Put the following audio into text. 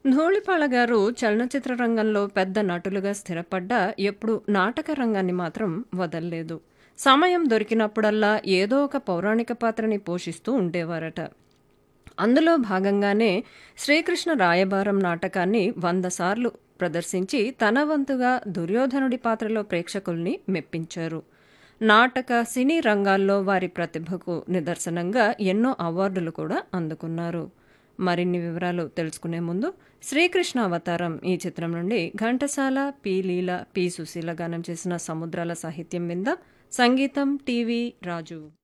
ధూళిపాళ గారు చలనచిత్ర రంగంలో పెద్ద నటులుగా స్థిరపడ్డా ఎప్పుడూ నాటక రంగాన్ని మాత్రం వదల్లేదు. సమయం దొరికినప్పుడల్లా ఏదో ఒక పౌరాణిక పాత్రని పోషిస్తూ ఉండేవారట. అందులో భాగంగానే శ్రీకృష్ణ రాయబారం నాటకాన్ని 100 సార్లు ప్రదర్శించి తన వంతుగా దుర్యోధనుడి పాత్రలో ప్రేక్షకుల్ని మెప్పించారు. నాటక, సినీ రంగాల్లో వారి ప్రతిభకు నిదర్శనంగా ఎన్నో అవార్డులు కూడా అందుకున్నారు. మరిన్ని వివరాలు తెలుసుకునే ముందు శ్రీకృష్ణ అవతారం ఈ చిత్రం నుండి ఘంటసాల, పి లీల, పి సుశీల గానం చేసిన సముద్రాల సాహిత్యం విందాం. సంగీతం టీవీ రాజు.